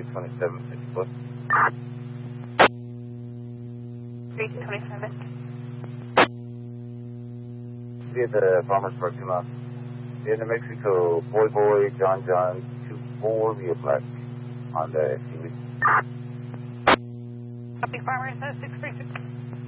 2754. 327. See at the Farmers parking lot. See in New Mexico, Boy, John, 24 via black on the TV. Copy Farmers 636.